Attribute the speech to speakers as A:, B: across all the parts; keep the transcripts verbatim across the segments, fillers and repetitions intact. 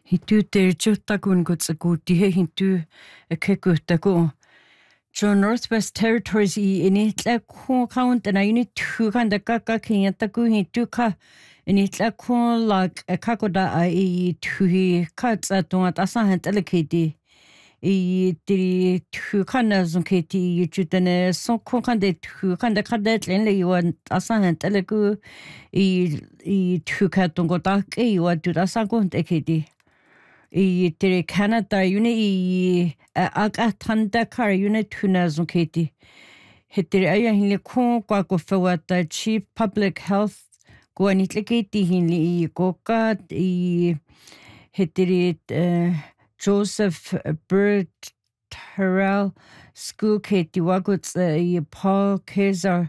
A: Hitu terjutagun gutsaguti hintu kekutagu. Jo Northwest Territories I initla ko count and I unit two kan da kaka kinyatagu hitu ka initla ko lag kakoda I two cuts at one asa hantelekedi. I the two cannas on Katie, Jutane, so conde two can the cadet and you want asa hantelegu. I two cat on go dark, you want to the sagon ekedi. I tere Canada uni I aga tanda car unit tuna zunketi. Hitere aya hinle ko kwa ko fawata Chief Public Health go anitleketi hinle go ka I hitere Joseph Bird Terrell School keti wagots I Paul Kaiser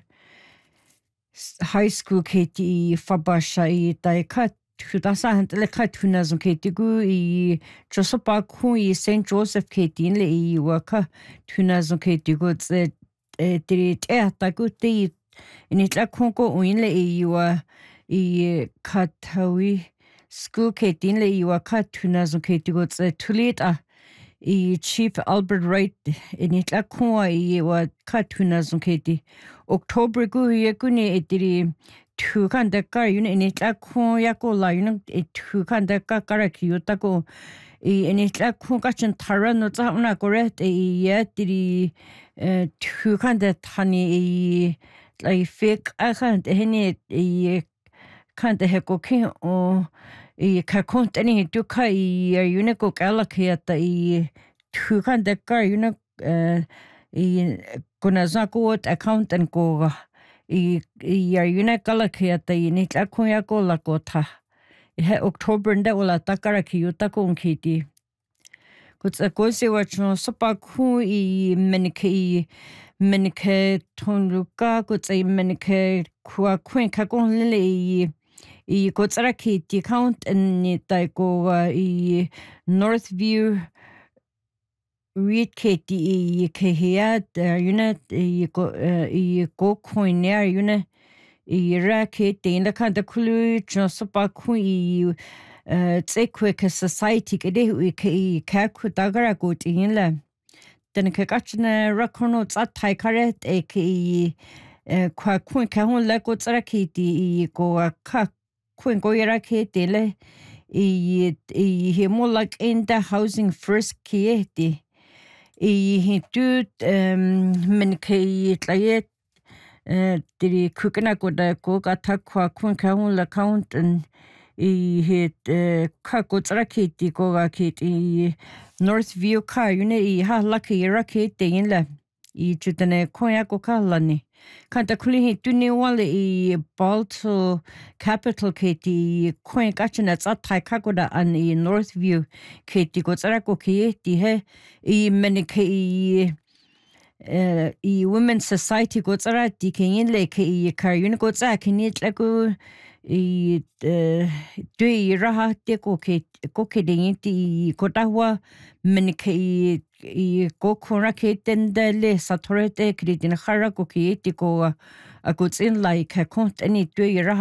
A: High School keti Fabasha I daikat Tudasa hantele katuna zonketigu I Josopa ku I Saint Joseph ketin le I waka tuna zonketigu tse tiri teata guti initla kongo uinle I wa I Katawi School ketin le I waka tuna zonketigu tse tulita I Chief Albert Wright initla konwa I wa katuna zonketi October gu yekuni itiri two kan da kar yun initla ko yako la yun two kan da ka kara kiyota ko I initla ko kachin tara no tsa una correct I ya tiri two kan da tani I like fake I kan da hene I kan da heko ki o I ka kont ani tu ka I yun ko kala kiyata I two kan da kar yun I kuna zako accountant ko I I yuna kala kiata I nitla kuya ko la kota. I October nda wala takara kiyuta ko unkiti. Kutsa kosi wacho sopa ku I menike menike tonluka kutsa I menike kuwa kuin kakon lile I I kutsara kiti count and taiko I Northview Reed Katie I Kahia unit I go I go coin near unit I racket in the kind of clue just about kui uh take society kede we kai kaku dagara go in la then kakachna rakono at tai karet e ki kwa kuin kahon la go trakiti I go ka kuin go yarakete le I I more like in the housing first kieti I hintu men kei tlayet diri kukana ko da ko kata kwa kun kahun la count and I hit ka ko trakiti ko ga kit I Northview ka yune I ha lucky rakete in la I jutane koya ko kalani kanta kuli hitu ni wale I Balto Capital keti koya kachana tsatai kagoda an I Northview keti ko tsarako kieti he I menike I I Women's Society ko tsarati kenyin le ke I karyun ko tsakini tlaku I dui raha te ko ke ko ke dingiti ko tawa menike I ko kora ke tende le satorete kridin khara ko ke ti ko a ko tsin like ka kont ani dui raha